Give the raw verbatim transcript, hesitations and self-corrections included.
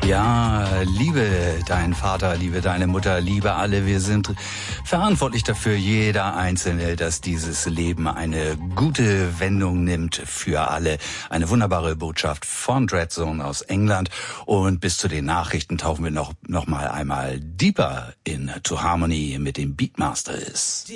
Ja, liebe deinen Vater, liebe deine Mutter, liebe alle. Wir sind verantwortlich dafür, jeder Einzelne, dass dieses Leben eine gute Wendung nimmt für alle. Eine wunderbare Botschaft von Dreadzone aus England. Und bis zu den Nachrichten tauchen wir noch, noch mal einmal deeper in To Harmony mit dem Beatmasters.